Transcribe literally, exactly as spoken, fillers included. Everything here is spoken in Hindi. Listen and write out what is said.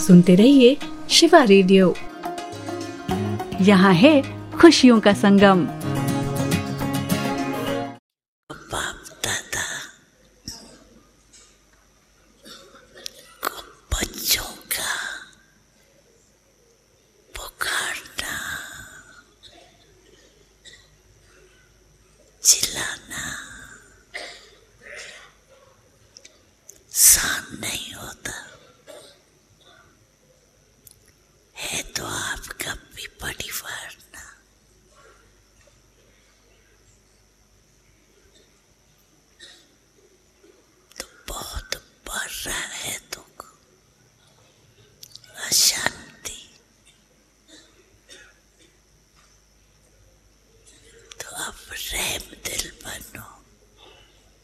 सुनते रहिए शिवा रेडियो। यहाँ है खुशियों का संगम। बाप दादा को बच्चों का पुकारना, चिल्लाना सहन नहीं होता।